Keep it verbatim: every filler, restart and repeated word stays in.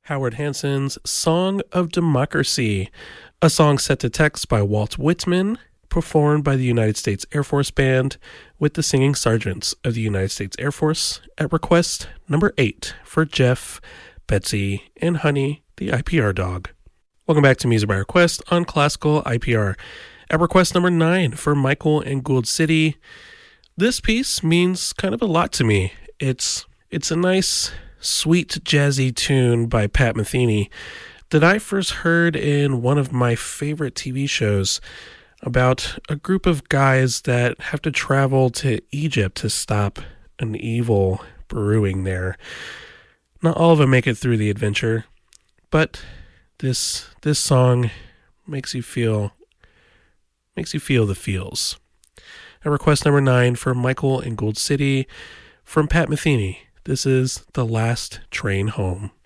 Howard Hanson's Song of Democracy, a song set to text by Walt Whitman, performed by the United States Air Force Band with the Singing Sergeants of the United States Air Force at request number eight for Jeff, Betsy, and Honey, the I P R dog. Welcome back to Music by Request on Classical I P R. At request number nine for Michael and Gould City. This piece means kind of a lot to me. It's it's a nice, sweet, jazzy tune by Pat Metheny that I first heard in one of my favorite T V shows about a group of guys that have to travel to Egypt to stop an evil brewing there. Not all of them make it through the adventure, but this this song makes you feel makes you feel the feels. At request number nine for Michael and Gould City from Pat Metheny, this is The Last Train Home.